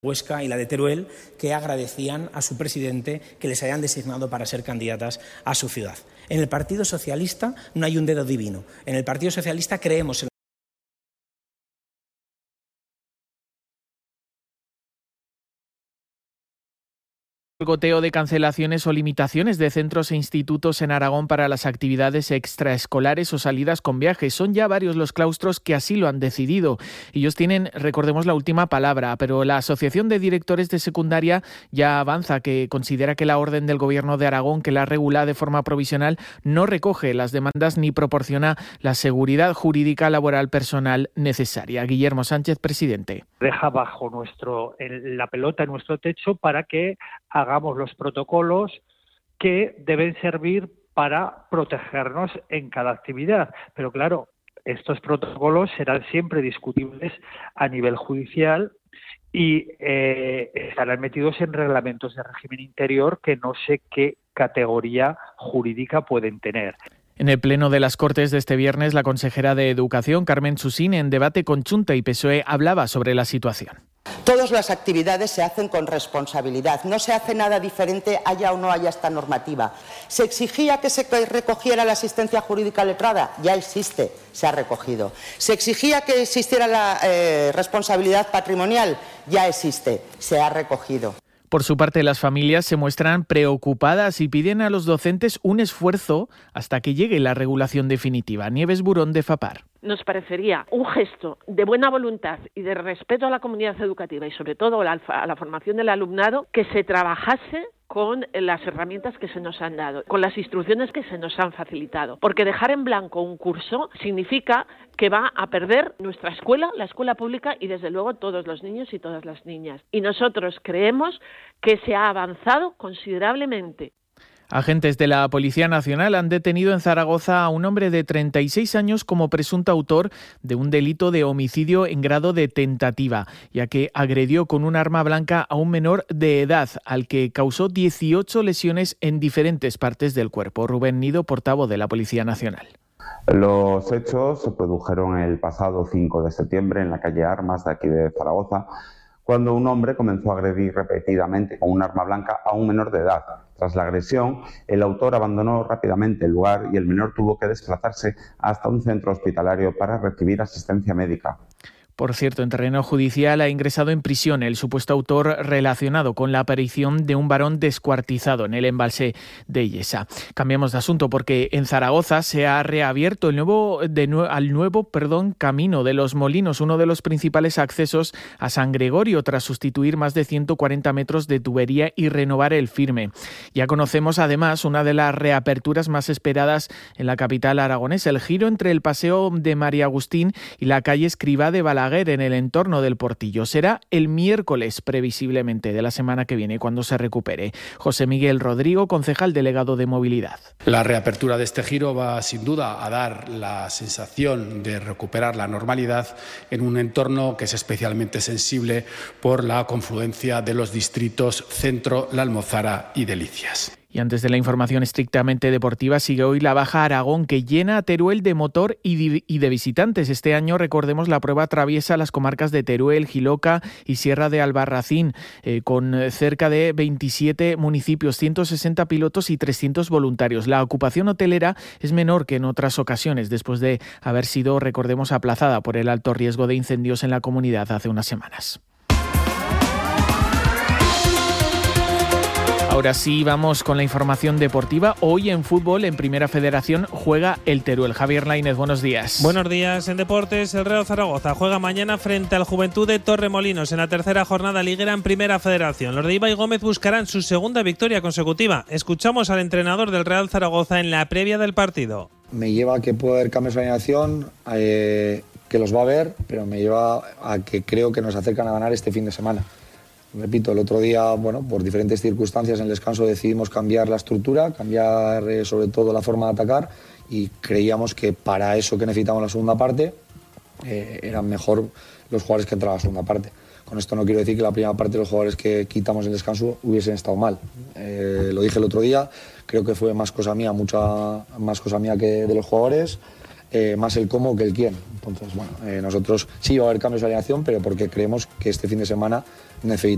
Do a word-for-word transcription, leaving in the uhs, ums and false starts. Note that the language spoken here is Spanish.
Huesca y la de Teruel, que agradecían a su presidente que les hayan designado para ser candidatas a su ciudad. En el Partido Socialista no hay un dedo divino. En el Partido Socialista creemos en El goteo de cancelaciones o limitaciones de centros e institutos en Aragón para las actividades extraescolares o salidas con viajes. Son ya varios los claustros que así lo han decidido. Ellos tienen, recordemos, la última palabra, pero la Asociación de Directores de Secundaria ya avanza, que considera que la orden del Gobierno de Aragón, que la regula de forma provisional, no recoge las demandas ni proporciona la seguridad jurídica laboral personal necesaria. Guillermo Sánchez, presidente. Deja bajo nuestro el, la pelota en nuestro techo para que hagamos los protocolos que deben servir para protegernos en cada actividad. Pero claro, estos protocolos serán siempre discutibles a nivel judicial y eh, estarán metidos en reglamentos de régimen interior que no sé qué categoría jurídica pueden tener. En el Pleno de las Cortes de este viernes, la consejera de Educación, Carmen Susín, en debate con Chunta y P S O E, hablaba sobre la situación. Todas las actividades se hacen con responsabilidad. No se hace nada diferente haya o no haya esta normativa. ¿Se exigía que se recogiera la asistencia jurídica letrada? Ya existe, se ha recogido. ¿Se exigía que existiera la eh, responsabilidad patrimonial? Ya existe, se ha recogido. Por su parte, las familias se muestran preocupadas y piden a los docentes un esfuerzo hasta que llegue la regulación definitiva. Nieves Burón, de FAPAR. Nos parecería un gesto de buena voluntad y de respeto a la comunidad educativa y sobre todo a la, a la formación del alumnado, que se trabajase con las herramientas que se nos han dado, con las instrucciones que se nos han facilitado. Porque dejar en blanco un curso significa que va a perder nuestra escuela, la escuela pública y desde luego todos los niños y todas las niñas. Y nosotros creemos que se ha avanzado considerablemente. Agentes de la Policía Nacional han detenido en Zaragoza a un hombre de treinta y seis años como presunto autor de un delito de homicidio en grado de tentativa, ya que agredió con un arma blanca a un menor de edad, al que causó dieciocho lesiones en diferentes partes del cuerpo. Rubén Nido, portavoz de la Policía Nacional. Los hechos se produjeron el pasado cinco de septiembre en la calle Armas de aquí de Zaragoza, cuando un hombre comenzó a agredir repetidamente con un arma blanca a un menor de edad. Tras la agresión, el autor abandonó rápidamente el lugar y el menor tuvo que desplazarse hasta un centro hospitalario para recibir asistencia médica. Por cierto, en terreno judicial ha ingresado en prisión el supuesto autor relacionado con la aparición de un varón descuartizado en el embalse de Illesa. Cambiamos de asunto porque en Zaragoza se ha reabierto el nuevo, de nue- al nuevo perdón, Camino de los Molinos, uno de los principales accesos a San Gregorio, tras sustituir más de ciento cuarenta metros de tubería y renovar el firme. Ya conocemos además una de las reaperturas más esperadas en la capital aragonesa, el giro entre el Paseo de María Agustín y la calle Escrivá de Balaguer, en el entorno del Portillo. Será el miércoles, previsiblemente, de la semana que viene, cuando se recupere. José Miguel Rodrigo, concejal delegado de Movilidad. La reapertura de este giro va, sin duda, a dar la sensación de recuperar la normalidad en un entorno que es especialmente sensible por la confluencia de los distritos Centro, La Almozara y Delicias. Y antes de la información estrictamente deportiva, sigue hoy la Baja Aragón, que llena a Teruel de motor y de visitantes. Este año, recordemos, la prueba atraviesa las comarcas de Teruel, Jiloca y Sierra de Albarracín, eh, con cerca de veintisiete municipios, ciento sesenta pilotos y trescientos voluntarios. La ocupación hotelera es menor que en otras ocasiones, después de haber sido, recordemos, aplazada por el alto riesgo de incendios en la comunidad hace unas semanas. Ahora sí, vamos con la información deportiva. Hoy en fútbol, en Primera Federación, juega el Teruel. Javier Lainez, buenos días. Buenos días. En deportes, el Real Zaragoza juega mañana frente al Juventud de Torremolinos en la tercera jornada liguera en Primera Federación. Los de Ibai Gómez buscarán su segunda victoria consecutiva. Escuchamos al entrenador del Real Zaragoza en la previa del partido. Me lleva a que pueda haber cambios de alineación, eh, que los va a haber, pero me lleva a que creo que nos acercan a ganar este fin de semana. Repito, el otro día, bueno, por diferentes circunstancias en el descanso decidimos cambiar la estructura, cambiar eh, sobre todo la forma de atacar y creíamos que para eso que necesitamos la segunda parte eh, eran mejor los jugadores que entraban a la segunda parte. Con esto no quiero decir que la primera parte de los jugadores que quitamos en el descanso hubiesen estado mal. Eh, lo dije el otro día, creo que fue más cosa mía, mucha más cosa mía que de los jugadores. Eh, más el cómo que el quién. Entonces, bueno, eh, nosotros sí va a haber cambios de alineación, pero porque creemos que este fin de semana necesitamos